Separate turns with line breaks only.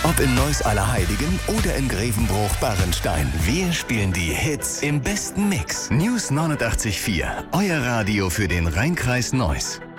Ob in Neuss-Allerheiligen oder in Grevenbruch-Barrenstein. Wir spielen die Hits im besten Mix. News 89.4, euer Radio für den Rheinkreis Neuss.